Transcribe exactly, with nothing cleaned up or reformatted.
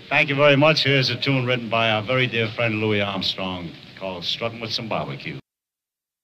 Thank you very much. Here's a tune written by our very dear friend Louis Armstrong called Strutting with Some Barbecue.